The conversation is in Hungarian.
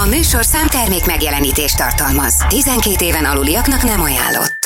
A műsor számtermék megjelenítést tartalmaz. 12 éven aluliaknak nem ajánlott.